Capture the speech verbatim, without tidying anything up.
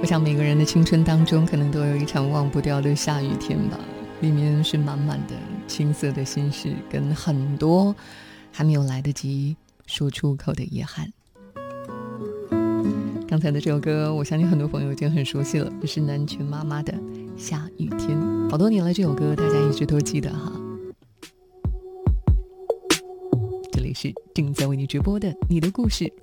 我想每个人的青春当中可能都有一场忘不掉的下雨天吧，里面是满满的青涩的心事，跟很多还没有来得及说出口的遗憾。刚才的这首歌我相信很多朋友已经很熟悉了，这是南拳妈妈的下雨天，好多年了，这首歌大家一直都记得哈。这里是正在为你直播的你的故事